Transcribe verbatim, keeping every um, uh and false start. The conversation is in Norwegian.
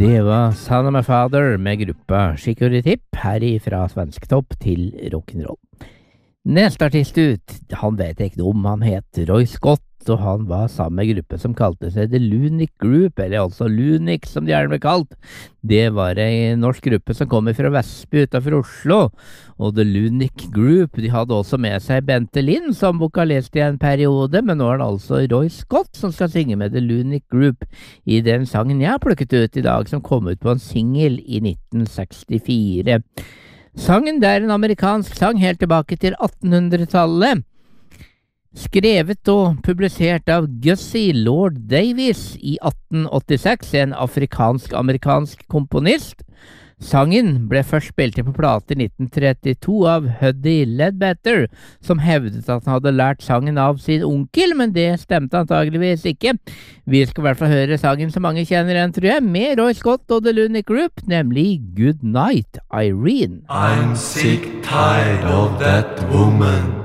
Det var Son of My Father med gruppa Skikkelig Tipp her ifra Svensktopp til rock'n'roll. Neste artist ut, han vet jeg ikke noe om, han het Roy Scott, og han var sammen med gruppe som kalte seg The Lunic Group, eller altså Lunic som de gjerne ble kalt. Det var en norsk gruppe som kom fra Vestby utenfor Oslo, og The Lunic Group, de hadde også med seg Bente Lind som vokalist i en periode, men nå er det altså Roy Scott som skal synge med The Lunic Group i den sangen jeg har plukket ut i dag, som kom ut på en single i nitten sekstifire. Sangen det er en amerikansk sang helt tilbake til attenhundretallet, skrevet og publisert av Gussie Lord Davis i atten åttiseks, en afrikansk-amerikansk komponist. Sangen ble først spilt inn på plate i nitten trettito av Huddy Ledbetter, som hevdet at han hadde lært sangen av sin onkel, men det stemte antageligvis ikke. Vi skal i hvert fall høre sangen som mange kjenner igjen, tror jeg, med Roy Scott og The Lunic Group, nemlig Good Night, Irene. I'm sick tired of that woman.